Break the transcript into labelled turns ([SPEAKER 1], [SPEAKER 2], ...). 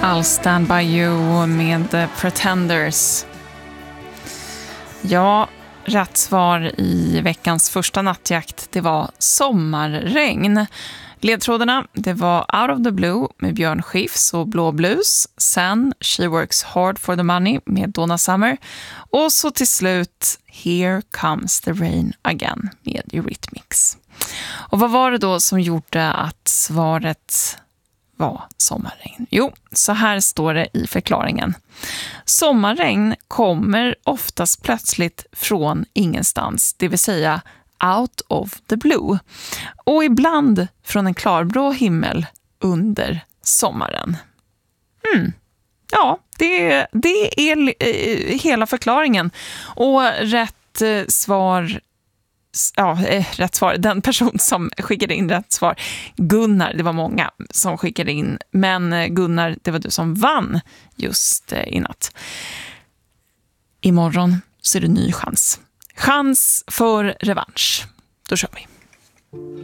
[SPEAKER 1] I'll stand by you med The Pretenders. Ja, rätt svar i veckans första nattjakt, det var sommarregn. Ledtrådarna, det var Out of the Blue med Björn Skifs och Blå Blues. Sen She Works Hard for the Money med Donna Summer. Och så till slut Here Comes the Rain Again med Eurythmics. Och vad var det då som gjorde att svaret var sommarregn? Jo, så här står det i förklaringen. Sommarregn kommer oftast plötsligt från ingenstans, det vill säga out of the blue. Och ibland från en klarblå himmel under sommaren. Ja, det är hela förklaringen. Och rätt svar, den person som skickade in rätt svar, Gunnar, det var många som skickade in, men Gunnar, det var du som vann just i natt. Imorgon så är det ny chans för revansch. Då kör vi.